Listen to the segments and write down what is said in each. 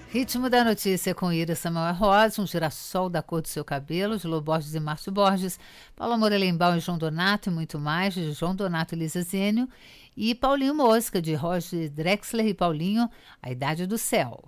Ritmo da notícia com Ira Samuel Rosa, um girassol da cor do seu cabelo, de Lô Borges e Márcio Borges, Paula Morelenbaum e João Donato e muito mais, de João Donato e Lisa Zênio, e Paulinho Mosca, de Roger Drexler e Paulinho, A Idade do Céu.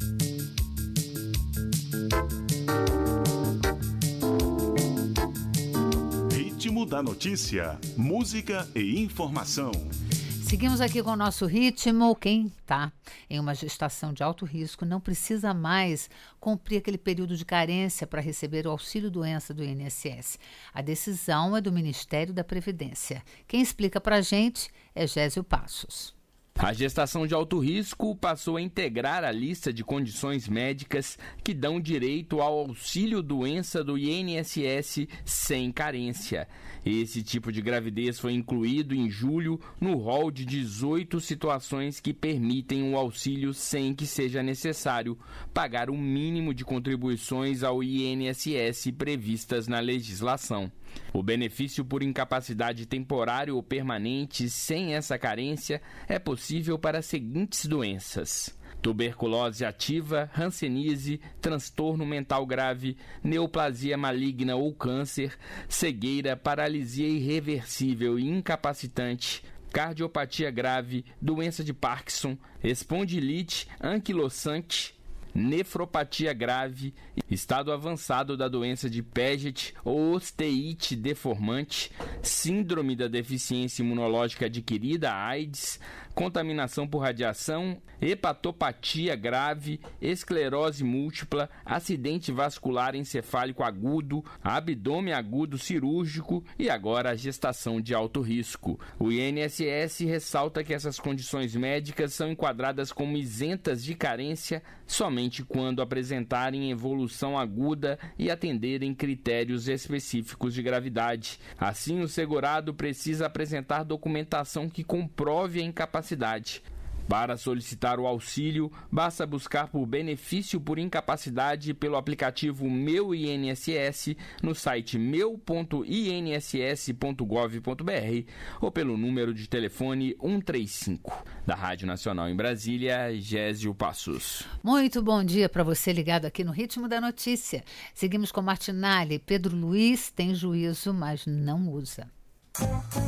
Ritmo da notícia, música e informação. Seguimos aqui com o nosso ritmo. Quem está em uma gestação de alto risco não precisa mais cumprir aquele período de carência para receber o auxílio-doença do INSS. A decisão é do Ministério da Previdência. Quem explica para a gente é Gésio Passos. A gestação de alto risco passou a integrar a lista de condições médicas que dão direito ao auxílio-doença do INSS sem carência. Esse tipo de gravidez foi incluído em julho no rol de 18 situações que permitem o auxílio sem que seja necessário pagar o mínimo de contribuições ao INSS previstas na legislação. O benefício por incapacidade temporária ou permanente sem essa carência é possível para as seguintes doenças: tuberculose ativa, hanseníase, transtorno mental grave, neoplasia maligna ou câncer, cegueira, paralisia irreversível e incapacitante, cardiopatia grave, doença de Parkinson, espondilite anquilosante, nefropatia grave, estado avançado da doença de Paget ou osteite deformante, síndrome da deficiência imunológica adquirida, AIDS, contaminação por radiação, hepatopatia grave, esclerose múltipla, acidente vascular encefálico agudo, abdômen agudo cirúrgico e agora a gestação de alto risco. O INSS ressalta que essas condições médicas são enquadradas como isentas de carência somente quando apresentarem evolução aguda e atenderem critérios específicos de gravidade. Assim, o segurado precisa apresentar documentação que comprove a incapacidade. Para solicitar o auxílio, basta buscar por benefício por incapacidade pelo aplicativo Meu INSS no site meu.inss.gov.br ou pelo número de telefone 135. Da Rádio Nacional em Brasília, Gésio Passos. Muito bom dia para você ligado aqui no Ritmo da Notícia. Seguimos com Martinalli. Pedro Luiz tem juízo, mas não usa.